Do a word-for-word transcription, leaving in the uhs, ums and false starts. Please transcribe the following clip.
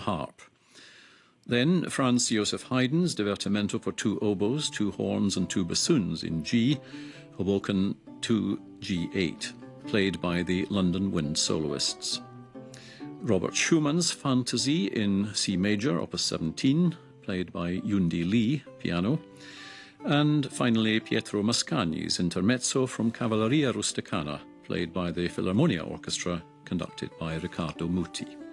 harp. Then Franz Joseph Haydn's Divertimento for two oboes, two horns and two bassoons in G, Hoboken two G eight, played by the London Wind Soloists. Robert Schumann's Fantasy in C major, opus seventeen, played by Yundi Lee, piano. And finally Pietro Mascagni's Intermezzo from Cavalleria Rusticana, played by the Philharmonia Orchestra, conducted by Riccardo Muti.